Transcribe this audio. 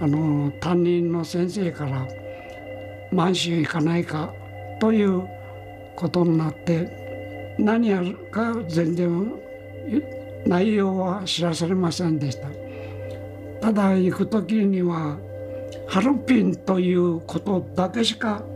担任の先生から満州行かないかということになって、何やるか全然内容は知らされませんでした。ただ行く時にはハルピンということだけしか